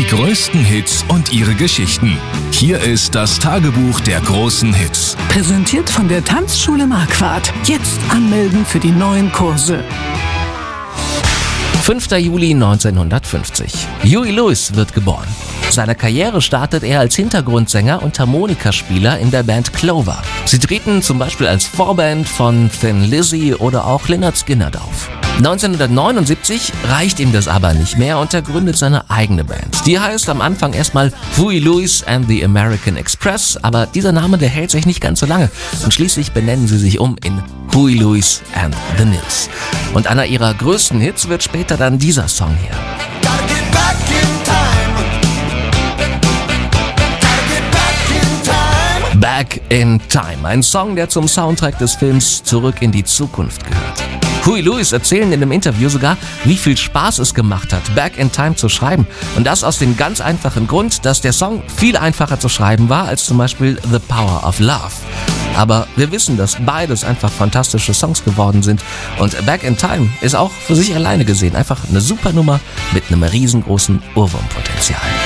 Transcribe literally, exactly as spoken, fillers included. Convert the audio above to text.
Die größten Hits und ihre Geschichten. Hier ist das Tagebuch der großen Hits. Präsentiert von der Tanzschule Marquardt. Jetzt anmelden für die neuen Kurse. fünfter Juli neunzehnhundertfünfzig. Huey Lewis wird geboren. Seine Karriere startet er als Hintergrundsänger und Harmonikaspieler in der Band Clover. Sie treten zum Beispiel als Vorband von Thin Lizzy oder auch Lynyrd Skynyrd auf. neunzehnhundertneunundsiebzig reicht ihm das aber nicht mehr und er gründet seine eigene Band. Die heißt am Anfang erstmal Huey Lewis and the American Express, aber dieser Name, der hält sich nicht ganz so lange und schließlich benennen sie sich um in Huey Lewis and the Neils. Und einer ihrer größten Hits wird später dann dieser Song hier. Back in Time, ein Song, der zum Soundtrack des Films Zurück in die Zukunft gehört. Huey Lewis erzählen in einem Interview sogar, wie viel Spaß es gemacht hat, Back in Time zu schreiben. Und das aus dem ganz einfachen Grund, dass der Song viel einfacher zu schreiben war als zum Beispiel The Power of Love. Aber wir wissen, dass beides einfach fantastische Songs geworden sind. Und Back in Time ist auch für sich alleine gesehen einfach eine super Nummer mit einem riesengroßen Ohrwurmpotenzial.